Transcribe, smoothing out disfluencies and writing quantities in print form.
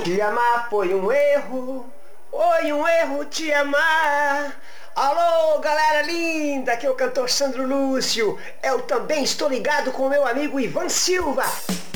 Te amar foi um erro te amar. Alô, galera linda, aqui é o cantor Sandro Lúcio. Eu também estou ligado com o meu amigo Ivan Silva.